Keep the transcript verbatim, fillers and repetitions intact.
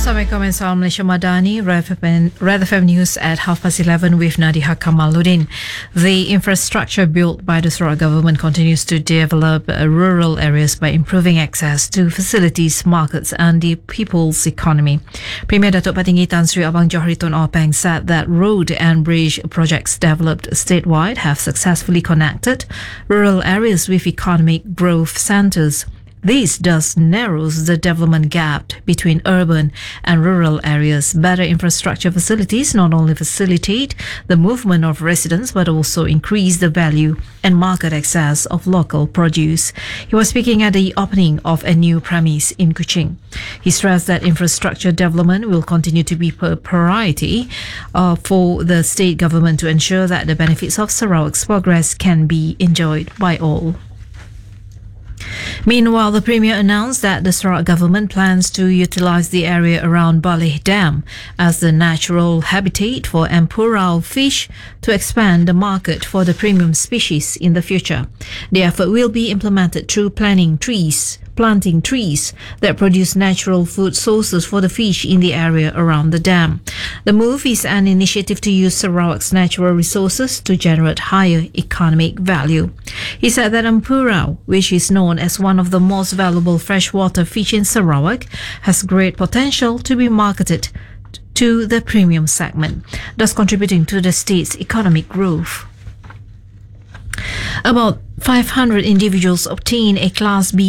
Assalamualaikum and Salam Malaysia Madani, Red F M News at half past eleven with Nadiha Kamaluddin. The infrastructure built by the Sarawak government continues to develop uh, rural areas by improving access to facilities, markets and the people's economy. Premier Datuk Patinggi Tan Sri Abang Johari Tun Openg said that road and bridge projects developed statewide have successfully connected rural areas with economic growth centres. This thus narrows the development gap between urban and rural areas. Better infrastructure facilities not only facilitate the movement of residents but also increase the value and market access of local produce. He was speaking at the opening of a new premise in Kuching. He stressed that infrastructure development will continue to be a priority uh, for the state government to ensure that the benefits of Sarawak's progress can be enjoyed by all. Meanwhile, the Premier announced that the Sarawak government plans to utilise the area around Baleh Dam as the natural habitat for Ampurao fish to expand the market for the premium species in the future. The effort will be implemented through planting trees, planting trees that produce natural food sources for the fish in the area around the dam. The move is an initiative to use Sarawak's natural resources to generate higher economic value. He said that Ampurao, which is known as one of the most valuable freshwater fish in Sarawak, has great potential to be marketed to the premium segment, thus contributing to the state's economic growth. About five hundred individuals obtained a Class B